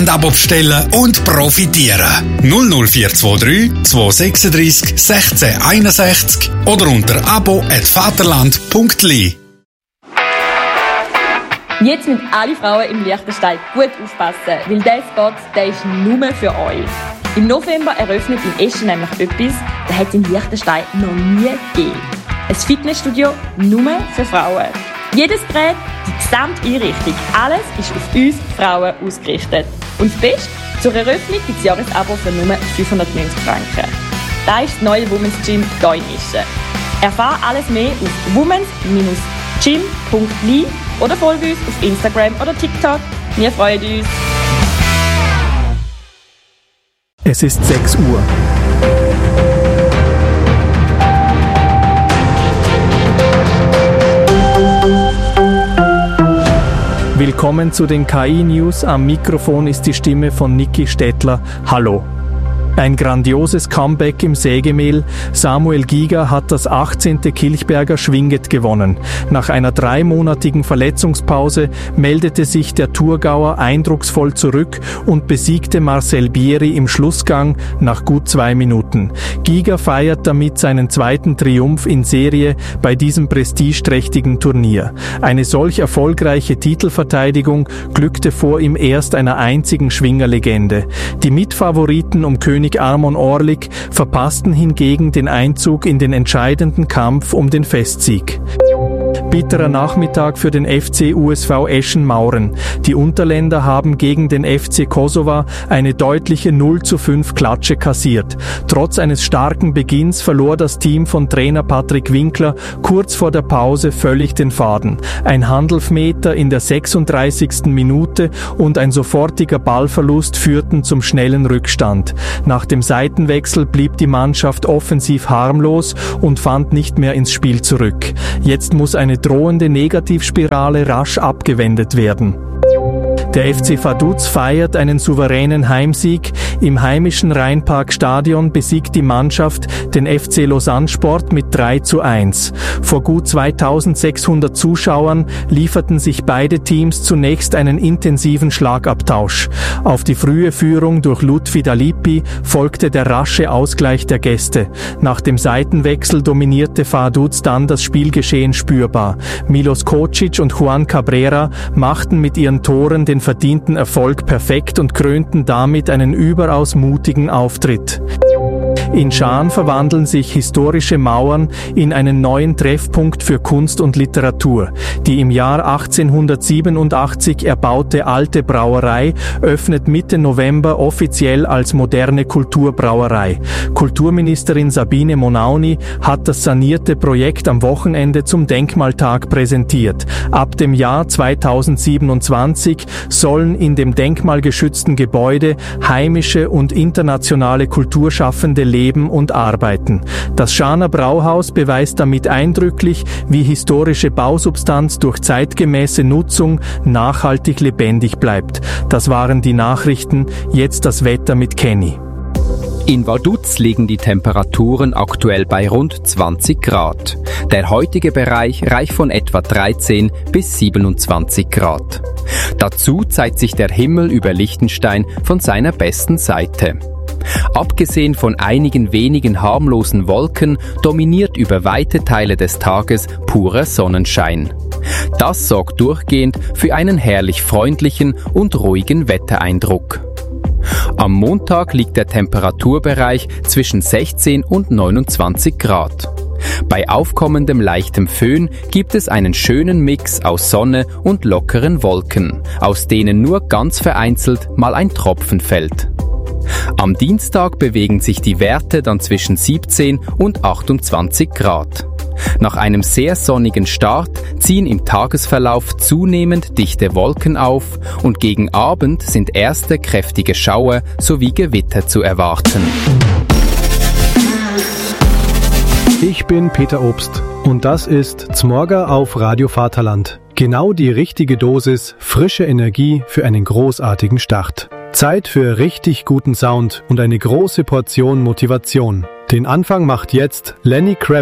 Abo bestellen und profitieren. 00423 236 1661 oder unter abo@vaterland.li. Jetzt müssen alle Frauen im Liechtenstein gut aufpassen, weil dieser Spot, der ist nur für euch. Im November eröffnet in Eschen nämlich etwas, das hat es in Liechtenstein noch nie gegeben. Ein Fitnessstudio nur für Frauen. Jedes Gerät, die gesamte Einrichtung, alles ist auf uns Frauen ausgerichtet. Und das Beste, zur Eröffnung gibt es Jahresabo für nur 590 Franken. Das ist das neue Women's Gym hier in Eschen. Erfahre alles mehr auf womens-gym.li oder folge uns auf Instagram oder TikTok. Wir freuen uns. Es ist 6 Uhr. Willkommen zu den KI-News. Am Mikrofon ist die Stimme von Niki Stettler. Hallo. Ein grandioses Comeback im Sägemehl. Samuel Giger hat das 18. Kilchberger Schwinget gewonnen. Nach einer 3-monatigen Verletzungspause meldete sich der Thurgauer eindrucksvoll zurück und besiegte Marcel Bieri im Schlussgang nach gut 2 Minuten. Giger feiert damit seinen 2. Triumph in Serie bei diesem prestigeträchtigen Turnier. Eine solch erfolgreiche Titelverteidigung glückte vor ihm erst einer einzigen Schwingerlegende. Die Mitfavoriten um König Armon Orlik verpassten hingegen den Einzug in den entscheidenden Kampf um den Festsieg. Bitterer Nachmittag für den FC USV Eschen-Mauren. Die Unterländer haben gegen den FC Kosova eine deutliche 0:5 Klatsche kassiert. Trotz eines starken Beginns verlor das Team von Trainer Patrick Winkler kurz vor der Pause völlig den Faden. Ein Handelfmeter in der 36. Minute und ein sofortiger Ballverlust führten zum schnellen Rückstand. Nach dem Seitenwechsel blieb die Mannschaft offensiv harmlos und fand nicht mehr ins Spiel zurück. Jetzt muss eine drohende Negativspirale rasch abgewendet werden. Der FC Vaduz feiert einen souveränen Heimsieg. Im heimischen Rheinpark-Stadion besiegt die Mannschaft den FC Lausanne Sport mit 3:1. Vor gut 2600 Zuschauern lieferten sich beide Teams zunächst einen intensiven Schlagabtausch. Auf die frühe Führung durch Lutfi Dalipi folgte der rasche Ausgleich der Gäste. Nach dem Seitenwechsel dominierte Vaduz dann das Spielgeschehen spürbar. Milos Kocic und Juan Cabrera machten mit ihren Toren den verdienten Erfolg perfekt und krönten damit einen überaus mutigen Auftritt. In Schaan verwandeln sich historische Mauern in einen neuen Treffpunkt für Kunst und Literatur. Die im Jahr 1887 erbaute alte Brauerei öffnet Mitte November offiziell als moderne Kulturbrauerei. Kulturministerin Sabine Monauni hat das sanierte Projekt am Wochenende zum Denkmaltag präsentiert. Ab dem Jahr 2027 sollen in dem denkmalgeschützten Gebäude heimische und internationale Kulturschaffende leben und arbeiten. Das Schaaner Brauhaus beweist damit eindrücklich, wie historische Bausubstanz durch zeitgemäße Nutzung nachhaltig lebendig bleibt. Das waren die Nachrichten, jetzt das Wetter mit Kenny. In Vaduz liegen die Temperaturen aktuell bei rund 20 Grad. Der heutige Bereich reicht von etwa 13 bis 27 Grad. Dazu zeigt sich der Himmel über Liechtenstein von seiner besten Seite. Abgesehen von einigen wenigen harmlosen Wolken dominiert über weite Teile des Tages purer Sonnenschein. Das sorgt durchgehend für einen herrlich freundlichen und ruhigen Wettereindruck. Am Montag liegt der Temperaturbereich zwischen 16 und 29 Grad. Bei aufkommendem leichtem Föhn gibt es einen schönen Mix aus Sonne und lockeren Wolken, aus denen nur ganz vereinzelt mal ein Tropfen fällt. Am Dienstag bewegen sich die Werte dann zwischen 17 und 28 Grad. Nach einem sehr sonnigen Start ziehen im Tagesverlauf zunehmend dichte Wolken auf und gegen Abend sind erste kräftige Schauer sowie Gewitter zu erwarten. Ich bin Peter Obst und das ist Zmorga auf Radio Vaterland. Genau die richtige Dosis frische Energie für einen großartigen Start. Zeit für richtig guten Sound und eine große Portion Motivation. Den Anfang macht jetzt Lenny Kravitz.